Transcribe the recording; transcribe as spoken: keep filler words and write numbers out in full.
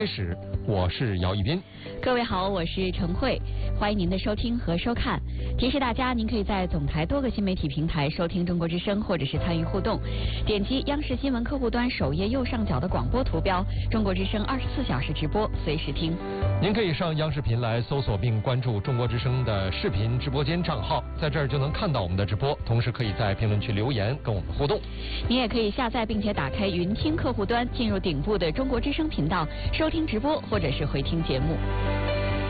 开始，我是姚一斌。 各位好，我是陈慧，欢迎您的收听和收看。提示大家，您可以在总台多个新媒体平台收听中国之声，或者是参与互动。点击央视新闻客户端首页右上角的广播图标，中国之声二十四小时直播，随时听。 您可以上央视频来搜索并关注中国之声的视频直播间账号，在这儿就能看到我们的直播，同时可以在评论区留言跟我们互动。 您也可以下载并且打开云听客户端，进入顶部的中国之声频道，收听直播或者是回听节目。